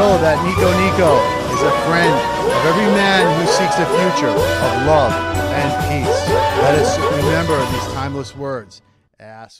know that Nico Nico is a friend of every man who seeks a future of love and peace. Let us remember these timeless words. Ask.